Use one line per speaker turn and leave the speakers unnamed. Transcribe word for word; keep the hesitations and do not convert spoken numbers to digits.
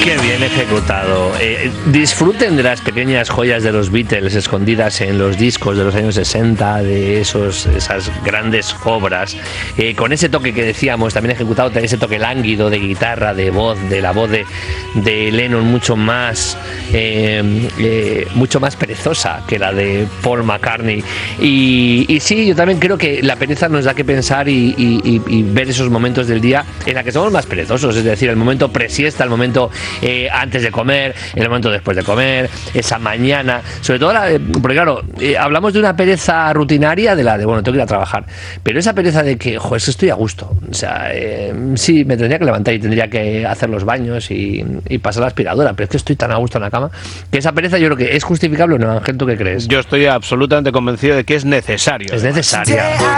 Qué bien ejecutado. Eh, disfruten de las pequeñas joyas de los Beatles escondidas en los discos de los años sesenta, de esos, esas grandes obras, eh, con ese toque que decíamos, también ejecutado, ese toque lánguido de guitarra, de voz, de la voz de, de Lennon mucho más, eh, eh, mucho más perezosa que la de Paul McCartney. Y, y sí, yo también creo que la pereza nos da que pensar y, y, y, y ver esos momentos del día en la que somos más perezosos, es decir, el momento presiesta, el momento eh, antes de comer, el momento después de comer, esa mañana, sobre todo, la, porque claro, eh, hablamos de una pereza rutinaria, de la de, bueno, tengo que ir a trabajar, pero esa pereza de que, joder, estoy a gusto, o sea, eh, sí, me tendría que levantar y tendría que hacer los baños y, y pasar la aspiradora, pero es que estoy tan a gusto en la cama, que esa pereza yo creo que es justificable, ¿no, Ángel? ¿Tú qué crees?
Yo estoy absolutamente convencido de que es necesario.
Es necesaria.